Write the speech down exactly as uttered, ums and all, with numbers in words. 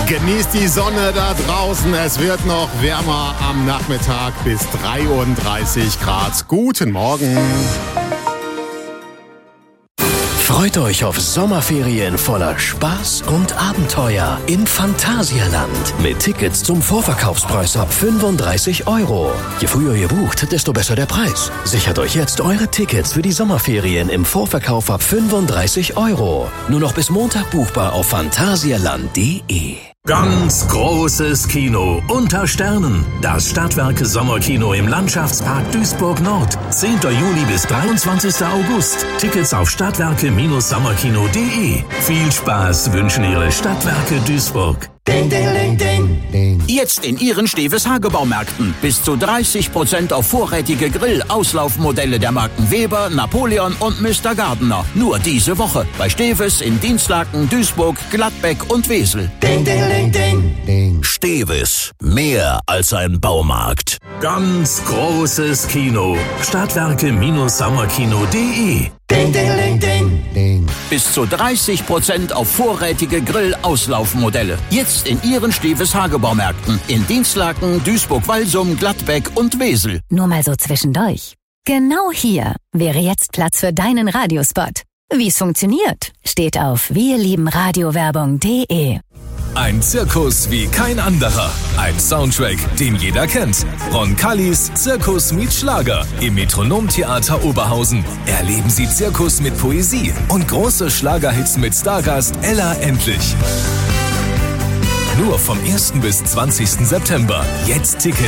Genießt die Sonne da draußen. Es wird noch wärmer am Nachmittag bis dreiunddreißig Grad. Guten Morgen. Freut euch auf Sommerferien voller Spaß und Abenteuer im Phantasialand. Mit Tickets zum Vorverkaufspreis ab fünfunddreißig Euro. Je früher ihr bucht, desto besser der Preis. Sichert euch jetzt eure Tickets für die Sommerferien im Vorverkauf ab fünfunddreißig Euro. Nur noch bis Montag buchbar auf phantasialand punkt de. Ganz großes Kino unter Sternen. Das Stadtwerke Sommerkino im Landschaftspark Duisburg Nord. zehnten Juli bis dreiundzwanzigsten August. Tickets auf stadtwerke Sommerkino punkt de. Viel Spaß wünschen Ihre Stadtwerke Duisburg. Ding, ding, ding, ding, ding. Jetzt in Ihren Steves Hagebaumärkten. Bis zu dreißig Prozent auf vorrätige Grill-Auslaufmodelle der Marken Weber, Napoleon und Mister Gardener. Nur diese Woche bei Steves in Dienstlaken, Duisburg, Gladbeck und Wesel. Ding, ding, ding, ding, ding. Steves. Mehr als ein Baumarkt. Ganz großes Kino. Stadtwerke Sommerkino punkt de. Ding, ding, ding, ding, ding. Bis zu dreißig Prozent auf vorrätige Grill-Auslaufmodelle. Jetzt in Ihren Steves Hagebaumärkten. In Dienstlaken, Duisburg-Walsum, Gladbeck und Wesel. Nur mal so zwischendurch. Genau hier wäre jetzt Platz für deinen Radiospot. Wie es funktioniert, steht auf wirliebenradiowerbung punkt de. Ein Zirkus wie kein anderer. Ein Soundtrack, den jeder kennt. Roncalis Zirkus meets Schlager im Metronomtheater Oberhausen. Erleben Sie Zirkus mit Poesie und große Schlagerhits mit Stargast Ella Endlich. Nur vom ersten bis zwanzigsten September. Jetzt Ticket